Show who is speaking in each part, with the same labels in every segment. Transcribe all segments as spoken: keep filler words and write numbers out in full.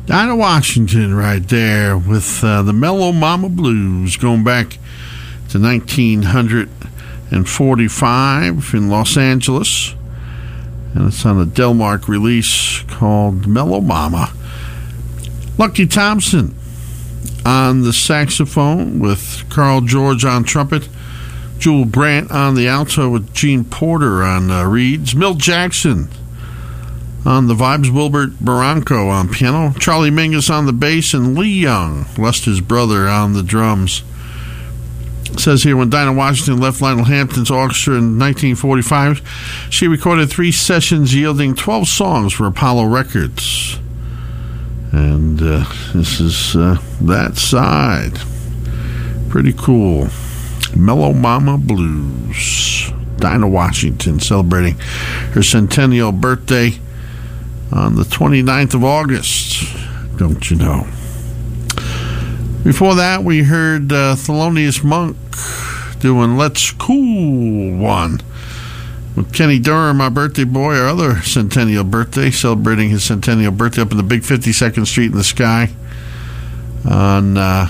Speaker 1: Dinah Washington right there with uh, the Mellow Mama Blues, going back to nineteen forty-five in Los Angeles. And it's on a Delmark release called Mellow Mama. Lucky Thompson on the saxophone with Carl George on trumpet. Jewel Brandt on the alto with Gene Porter on uh, reeds. Milt Jackson on the vibes, Wilbert Barranco on piano, Charlie Mingus on the bass, and Lee Young, Lester's brother, on the drums. It says here, when Dinah Washington left Lionel Hampton's orchestra in nineteen forty-five, she recorded three sessions yielding twelve songs for Apollo Records. And uh, this is uh, that side. Pretty cool. Mellow Mama Blues. Dinah Washington celebrating her centennial birthday on the twenty-ninth of August, don't you know? Before that, we heard uh, Thelonious Monk doing Let's Cool One with Kenny Durham, our birthday boy, our other centennial birthday, celebrating his centennial birthday up in the big fifty-second Street in the Sky on uh,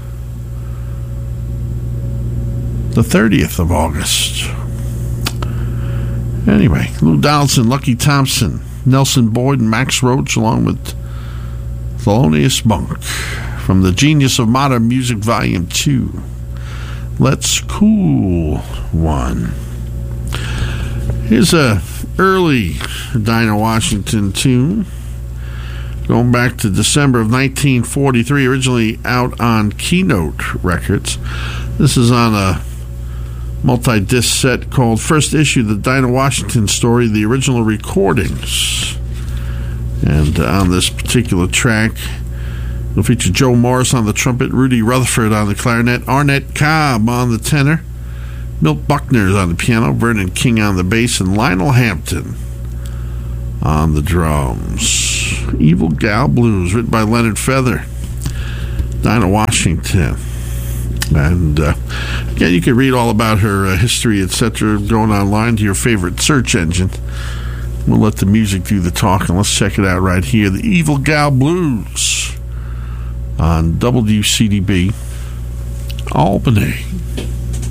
Speaker 1: the thirtieth of August. Anyway, Lou Donaldson, Lucky Thompson, Nelson Boyd, and Max Roach, along with Thelonious Monk from the Genius of Modern Music Volume two. Let's Cool One. Here's a early Dinah Washington tune going back to December of nineteen forty-three, originally out on Keynote Records. This is on a multi-disc set called First Issue, The Dinah Washington Story, the original recordings. And on this particular track, it'll feature Joe Morris on the trumpet, Rudy Rutherford on the clarinet, Arnett Cobb on the tenor, Milt Buckner on the piano, Vernon King on the bass, and Lionel Hampton on the drums. Evil Gal Blues, written by Leonard Feather. Dinah Washington. And uh, again, you can read all about her uh, history, et cetera, going online to your favorite search engine. We'll let the music do the talking. Let's check it out right here. The Evil Gal Blues on W C D B Albany.